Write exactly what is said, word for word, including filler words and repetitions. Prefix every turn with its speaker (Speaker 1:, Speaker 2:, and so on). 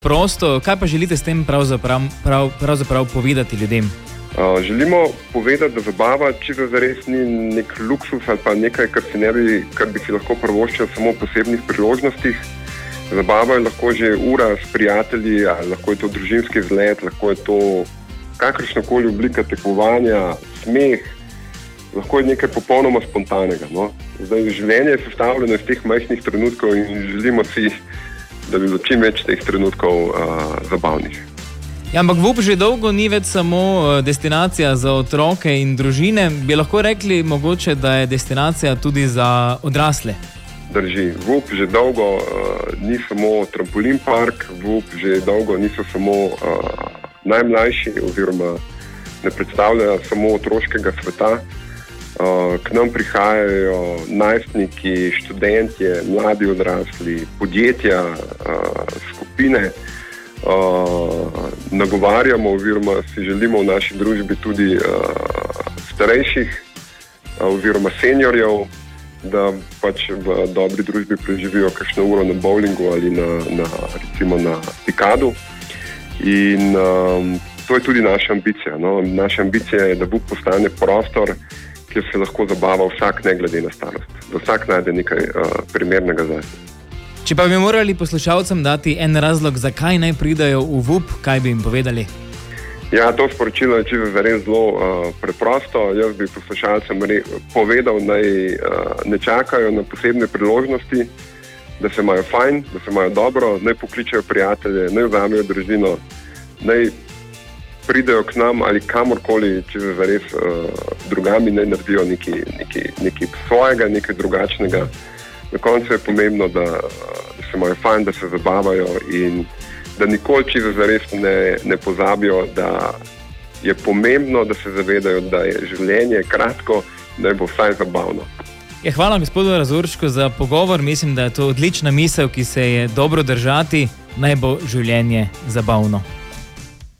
Speaker 1: prosto. Kaj pa želite s tem pravzaprav, prav, pravzaprav povedati ljudem?
Speaker 2: Uh, želimo povedati, da zabava čisto zares ni nek luksus ali pa nekaj, kar, si ne bi, kar bi si lahko privoščil samo v posebnih priložnostih. Zabava je lahko že ura s prijatelji, ali lahko je to družinski izlet, lahko je to kakršnakoli oblika tekmovanja, smeh, lahko je nekaj popolnoma spontanega. No? Zdaj, življenje je sestavljeno iz teh majhnih trenutkov in želimo si, da bi bilo čim več teh trenutkov uh, zabavnih.
Speaker 1: Ja, ampak V U P že dolgo ni več samo destinacija za otroke in družine. Bi lahko rekli mogoče, da je destinacija tudi za odrasle?
Speaker 2: Drži. V U P že dolgo uh, ni samo trampolin park, V U P že dolgo niso samo uh, najmlajši oziroma ne predstavljajo samo otroškega sveta. Uh, k nam prihajajo najstniki, študentje, mladi odrasli, podjetja, uh, skupine. Uh, nagovarjamo oziroma si želimo v naši družbi tudi uh, starejših uh, oziroma seniorjev, da pač v dobri družbi preživijo kakšno uro na bowlingu ali na, na, recimo na pikadu. In um, to je tudi naša ambicija. No? Naša ambicija je, da V U P postane prostor, kjer se lahko zabava vsak, ne glede na starost. Da vsak najde nekaj uh, primernega zase.
Speaker 1: Če pa bi morali poslušalcem dati en razlog, zakaj naj pridajo v V U P, kaj bi jim povedali?
Speaker 2: Ja, to sporočilo je čisto zares zelo uh, preprosto. Jaz bi poslušalcem re, povedal, naj uh, ne čakajo na posebne priložnosti, da se imajo fajn, da se imajo dobro, naj pokličajo prijatelje, naj vzamejo družino, naj pridejo k nam ali kamorkoli, čisto zares uh, drugami, naj naredijo nekaj, nekaj, nekaj svojega, nekaj drugačnega. Na koncu je pomembno, da, da se imajo fajn, da se zabavajo in da nikoli čisto zares ne, ne pozabijo, da je pomembno, da se zavedajo, da je življenje kratko, da je bo vsaj zabavno.
Speaker 1: Ja, hvala gospodu Razoršku za pogovor. Mislim, da je to odlična misel, ki se je dobro držati. Naj bo življenje zabavno.